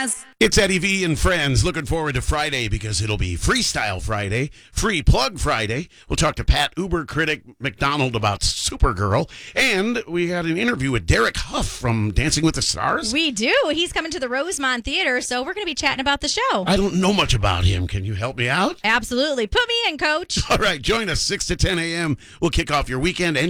Jazz. It's Eddie V and friends. Looking forward to Friday because it'll be Freestyle Friday, Free Plug Friday. We'll talk to Pat Uber critic McDonald about Supergirl. And we had an interview with Derek Huff from Dancing with the Stars. We do. He's coming to the Rosemont Theater, so we're going to be chatting about the show. I don't know much about him. Can you help me out? Absolutely. Put me in, Coach. All right, join us 6 to 10 a.m. We'll kick off your weekend and